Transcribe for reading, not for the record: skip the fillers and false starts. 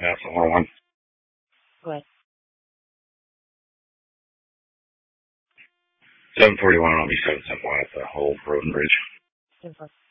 pass on one. Go ahead. 741 on B7 at the whole road and bridge. 10-4.